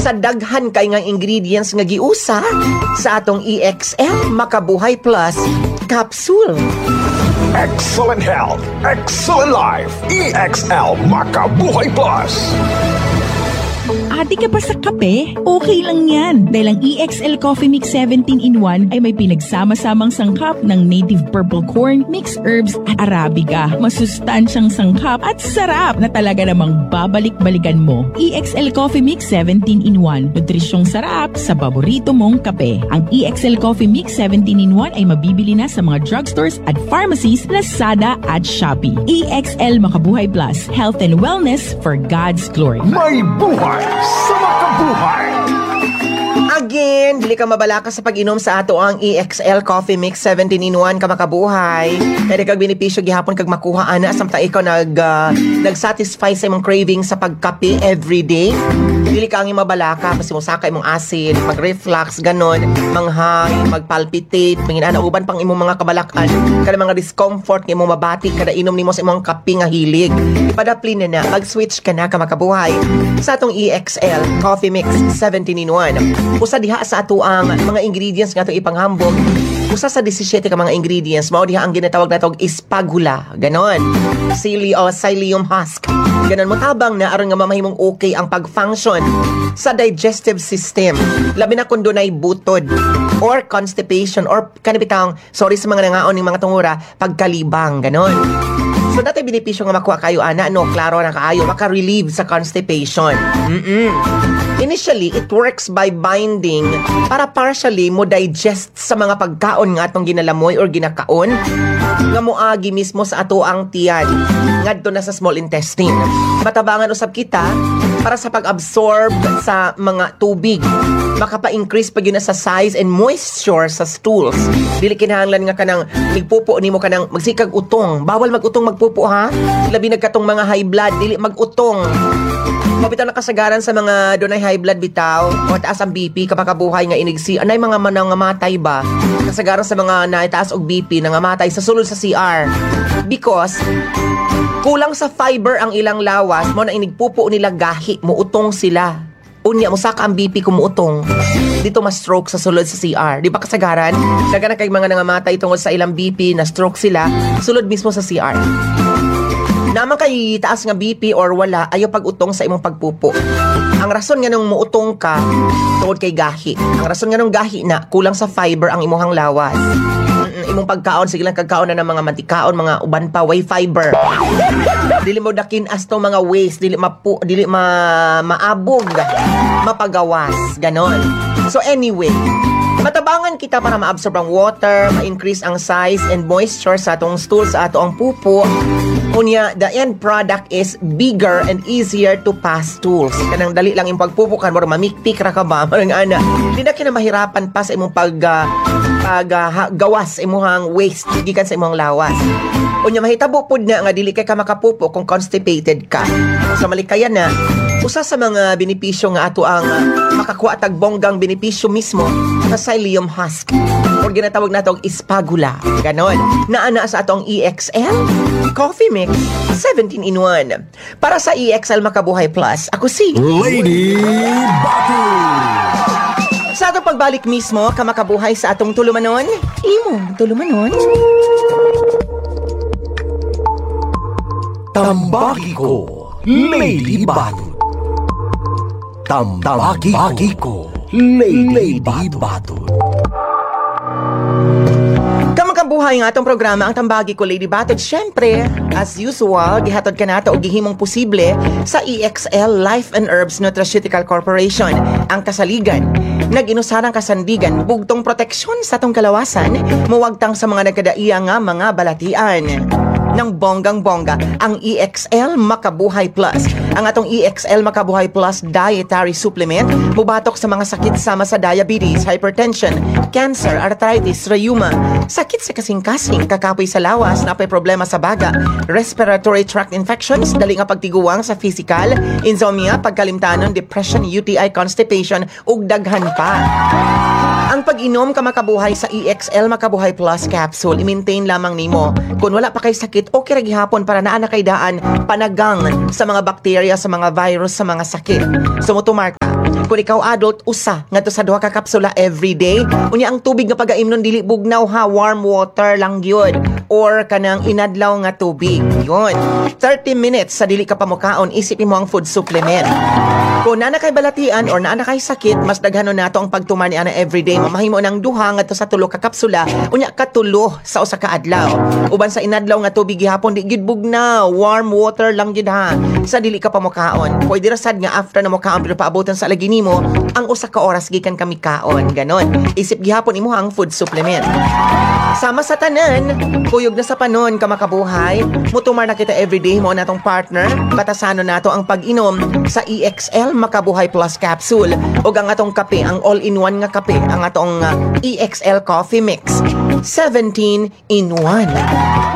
sa daghan kay nga ingredients nga giusa sa atong EXL Makabuhay Plus capsule. Excellent health, excellent life. EXL Makabuhay Plus. Ate ka pa sa kape? Okay lang yan. Dahil ang EXL Coffee Mix 17-in-1 ay may pinagsama-samang sangkap ng native purple corn, mixed herbs at Arabica. Masustansyang sangkap at sarap na talaga namang babalik-balikan mo. EXL Coffee Mix 17-in-1. Nutrisyong sarap sa paborito mong kape. Ang EXL Coffee Mix 17-in-1 ay mabibili na sa mga drugstores at pharmacies, Lazada at Shopee. EXL Makabuhay Plus. Health and wellness for God's glory. May buhay sa makabuhay. Again, dili ka mabalaka sa pag-inom sa ato ang EXL Coffee Mix 17-in-1 ka makabuhay. Pwede kag benepisyo gihapon kag makuha ana samtang ikaw nag-satisfy sa imong craving sa pagkape everyday. Dili ka ang mabalaka kasi mo sakay imong acid, mag-reflux, ganon, manghay, mag-palpitate, mangina uban pang imong mga kabalakan, kada mga discomfort nga imong mabati kada inom nimo sa imong kape nga hilig. Ipadapli na mag-switch ka na ka makabuhay sa atong EXL Coffee Mix 17-in-1. Usa diha sa ato ang mga ingredients nga atong ipanghambog. Usa sa 17 ka mga ingredients mao diha ang ginatawag natog espagula. Ganon. Psyllium husk. Ganon mo tabang na aron nga mamahimong okay ang pag-function sa digestive system. Labi na kung dunay butod or constipation or kanibitang sa mga nangaon ng mga tungura pagkalibang. Ganon. So dati benepisyo nga makuha kayo ana no, klaro na kaayo maka-relieve sa constipation. Initially, it works by binding para partially mo digest sa mga pagkaon nga atong ginalamoy or ginakaon nga moagi mismo sa ato ang tiyan ngadto na sa small intestine. Matabangan usab kita para sa pag-absorb sa mga tubig. Makapa-increase pag yun na sa size and moisture sa stools. Dili kinahanglan nga kanang nigpupo nimo kanang magsikag utong. Bawal mag-utong magpupo ha. Labi nagkatong mga high blood, dili mag-utong. Mabitaw na kasagaran sa mga dunay high blood bitaw o taas ang BP kapag kabuhay nga inigsi. Anay mga nangamatay ba? Kasagaran sa mga naitaas og BP nangamatay sa sulod sa CR. Because kulang sa fiber ang ilang lawas mo na inigpupo nila gahi, muutong sila. Unya, musaka ang BP kumuutong. Dito ma-stroke sa sulod sa CR. Di ba kasagaran? Daga na kay mga nangamatay tungod sa ilang BP na stroke sila, sulod mismo sa CR. Naman kay taas nga BP or wala, ayaw pag-utong sa imong pagpupo. Ang rason nga nung muutong ka, tungod kay gahi. Ang rason nga nung gahi na, kulang sa fiber ang imuhang lawas. Imong pagkaon, sige lang kagkaon na ng mga mantikaon, mga uban pa, way fiber. Dili mo dakin as to mga waste, dili maabog, mapagawas, ganon. So anyway, matabangan kita para ma-absorb ang water, ma-increase ang size and moisture sa atong stool, sa ato ang pupo. Unya, the end product is bigger and easier to pass stools. Kanang dali lang yung pagpupukan, mo mamikpik ra ka ba? Marang ana, di na kinamahirapan pa sa imong gawas imuhang waste gikan sa imong lawas. Unya, mahitabo pud na nga dili kay ka makapupo kung constipated ka. Sa malikayan na, usa sa mga benepisyo nga ato ang makakuha tag bonggang benepisyo mismo sa psyllium husk or ginatawag nato og espagula. Ganon. Naana sa atong EXL Coffee Mix 17-in-1. Para sa EXL Makabuhay Plus, ako si Lady Batu. Sa atong pagbalik mismo, kamakabuhay sa atong tulumanon, imong tulumanon. Tambaki ko, Lady Batu. Tambaki ko, Lady Batu. Kamakabuhay nga atong programa ang Tambagi ko, Lady Batod. Siyempre, as usual, gihatod ka nato o gihimong posible sa EXL Life and Herbs Nutraceutical Corporation, ang kasaligan. Nag-inusarang kasandigan, bugtong proteksyon sa atong kalawasan, muwagtang sa mga nagkadaiya nga mga balatian. Ng bonggang-bongga ang EXL Makabuhay Plus. Ang atong EXL Makabuhay Plus Dietary Supplement bubatok sa mga sakit sama sa diabetes, hypertension, cancer, arthritis, rheuma, sakit sa kasing-kasing, kakapoy sa lawas, napay problema sa baga, respiratory tract infections, dali nga pagtiguang sa physical, insomnia, pagkalimtanon, depression, UTI, constipation, ug daghan pa. Ang pag-inom ka makabuhay sa EXL Makabuhay Plus capsule, i-maintain lamang nimo. Kung wala pa kay sakit, okay ra gihapon para naa na kay daan panagang sa mga bakterya, sa mga virus, sa mga sakit. So mutumar ka. Kung ikaw adult, usa ngadto sa 2 ka kapsula everyday. Unya ang tubig nga pag-aimnon dili bugnaw ha, warm water lang yun. Or kanang inadlaw nga tubig. Yun. 30 minutes sa dili ka pamukaon, isip mo ang food supplement. Kung nana kay balatian or nana kay sakit, mas daghanon nato ang pagtuman ni ana everyday. Mamahimo ng 2 ngadto sa 3 ka kapsula, unya katulo sa usa ka adlaw. Uban sa inadlaw nga tubig gihapon di gid bugnaw, warm water lang gid ha. Sa dili ka pamukaon. Pwede ra sad nga after na mo kaon pero paabotan sa lagi nimo ang usa ka oras gikan kami kaon. Ganon. Isip gihapon imo ang food supplement. Sama sa tanan, kuyog na sa panon ka makabuhay, mutumar na kita everyday mo natong partner, batasano nato ang pag-inom sa EXL Makabuhay Plus Capsule o ang atong kape, ang all-in-one nga kape, ang atong EXL Coffee Mix 17 in 1.